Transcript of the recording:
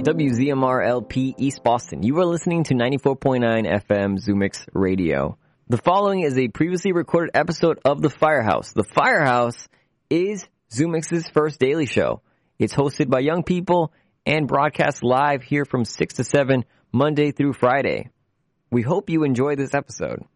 WZMR-LP East Boston. You are listening to 94.9 FM Zoomix Radio. The following is a previously recorded episode of The Firehouse. The Firehouse is Zoomix's first daily show. It's hosted by young people and broadcast live here from 6 to 7, Monday through Friday. We hope you enjoy this episode.